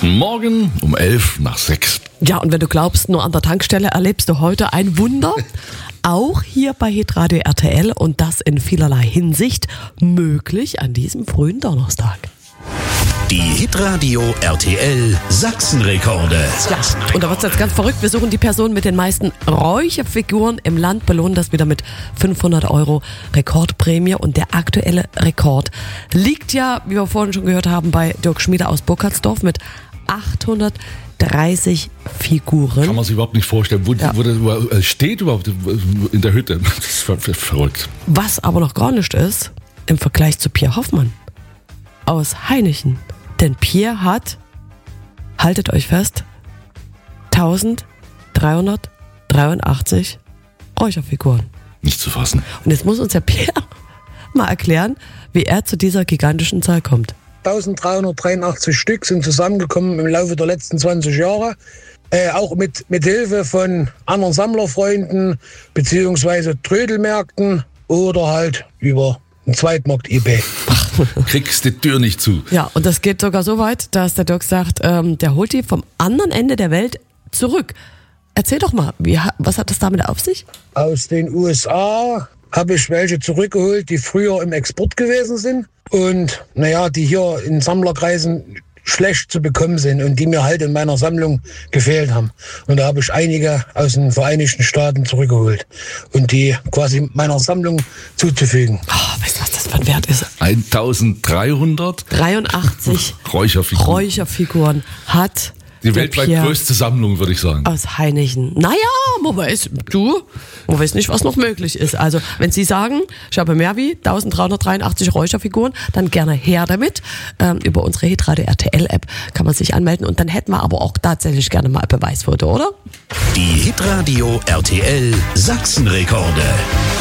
Morgen um 11:05. Ja, und wenn du glaubst, nur an der Tankstelle erlebst du heute ein Wunder. Auch hier bei Hitradio RTL und das in vielerlei Hinsicht möglich an diesem frühen Donnerstag. Die Hitradio RTL Sachsenrekorde. Ja, und da wird es jetzt ganz verrückt. Wir suchen die Person mit den meisten Räucherfiguren im Land, belohnen das wieder mit 500 € Rekordprämie. Und der aktuelle Rekord liegt ja, wie wir vorhin schon gehört haben, bei Dirk Schmiede aus Burkhardsdorf mit 830 Figuren. Kann man sich überhaupt nicht vorstellen, wo das steht überhaupt in der Hütte. Das ist verrückt. Was aber noch gar nicht ist, im Vergleich zu Pierre Hoffmann aus Hainichen. Denn Pierre hat, haltet euch fest, 1383 Räucherfiguren. Nicht zu fassen. Und jetzt muss uns der Pierre mal erklären, wie er zu dieser gigantischen Zahl kommt. 1383 Stück sind zusammengekommen im Laufe der letzten 20 Jahre. Auch mit Hilfe von anderen Sammlerfreunden beziehungsweise Trödelmärkten oder halt über den Zweitmarkt eBay. Kriegst die Tür nicht zu. Ja, und das geht sogar so weit, dass der Dirk sagt, der holt die vom anderen Ende der Welt zurück. Erzähl doch mal, was hat das damit auf sich? Aus den USA habe ich welche zurückgeholt, die früher im Export gewesen sind und die hier in Sammlerkreisen schlecht zu bekommen sind und die mir halt in meiner Sammlung gefehlt haben. Und da habe ich einige aus den Vereinigten Staaten zurückgeholt und die quasi meiner Sammlung zuzufügen. Oh, weißt du, was das für ein Wert ist? 1383 Räucherfiguren hat die weltweit größte Sammlung, würde ich sagen. Aus Hainichen. Naja, man weiß nicht, was noch möglich ist. Also, wenn Sie sagen, ich habe mehr wie 1383 Räucherfiguren, dann gerne her damit. Über unsere Hitradio RTL-App kann man sich anmelden und dann hätten wir aber auch tatsächlich gerne mal ein Beweisfoto, oder? Die Hitradio RTL Sachsenrekorde.